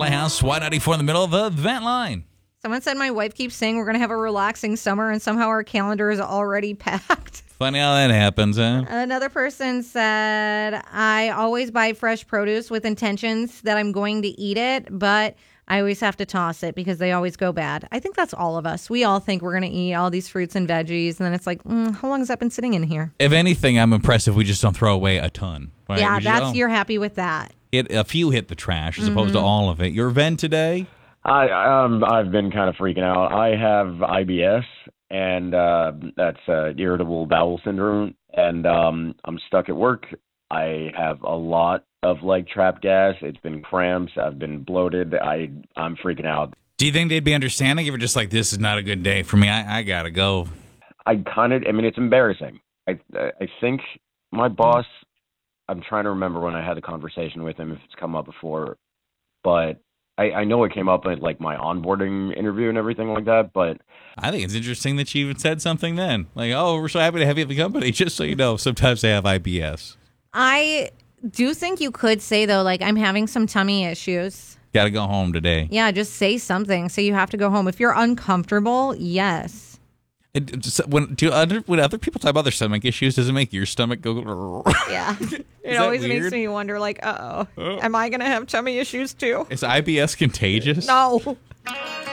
Playhouse, Y94 in the middle of the vent line. Someone said my wife keeps saying we're going to have a relaxing summer, and somehow our calendar is already packed. Funny how that happens, huh? Another person said, I always buy fresh produce with intentions that I'm going to eat it, but I always have to toss it because they always go bad. I think that's all of us. We all think we're going to eat all these fruits and veggies, and then it's like, how long has that been sitting in here? If anything, I'm impressed if we just don't throw away a ton. Right? Yeah, you're happy with that. A few hit the trash as opposed to all of it. Your vent today? I've been kind of freaking out. I have IBS, and that's irritable bowel syndrome, and I'm stuck at work. I have a lot of trapped gas. It's been cramps. I've been bloated. I'm freaking out. Do you think they'd be understanding if you're just like, this is not a good day for me? I gotta go. It's embarrassing. I think my boss, I'm trying to remember when I had the conversation with him, if it's come up before, but I know it came up at my onboarding interview and everything like that, but I think it's interesting that you even said something then. We're so happy to have you at the company. Just so you know, sometimes they have IBS. I do think you could say, though, I'm having some tummy issues. Got to go home today. Yeah, just say something. So you have to go home. If you're uncomfortable, yes. When other people talk about their stomach issues, does it make your stomach go? Yeah. It always makes me wonder, am I going to have tummy issues too? Is IBS contagious? No.